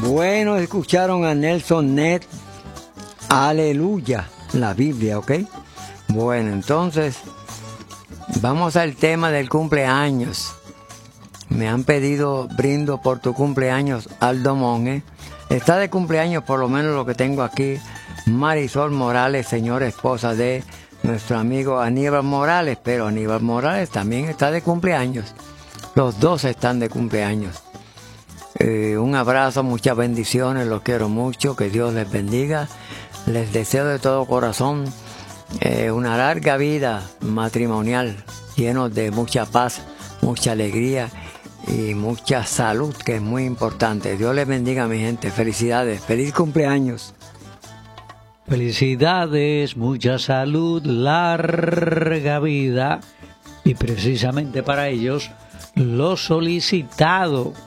Bueno, escucharon a Nelson Ned. Aleluya, la Biblia, ¿ok? Bueno, entonces, vamos al tema del cumpleaños. Me han pedido brindo por tu cumpleaños, Aldo Monge. Está de cumpleaños, por lo menos lo que tengo aquí, Marisol Morales, señora esposa de nuestro amigo Aníbal Morales, pero Aníbal Morales también está de cumpleaños. Los dos están de cumpleaños. Un abrazo, muchas bendiciones, los quiero mucho, que Dios les bendiga. Les deseo de todo corazón una larga vida matrimonial, llenos de mucha paz, mucha alegría y mucha salud, que es muy importante. Dios les bendiga, mi gente. Felicidades. Feliz cumpleaños. Felicidades, mucha salud, larga vida. Y precisamente para ellos, lo solicitado